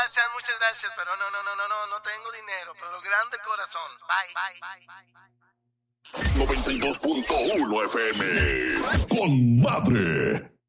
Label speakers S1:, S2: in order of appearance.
S1: muchas gracias, pero no tengo dinero, pero grande corazón. Bye.
S2: 92.1 FM. Con madre.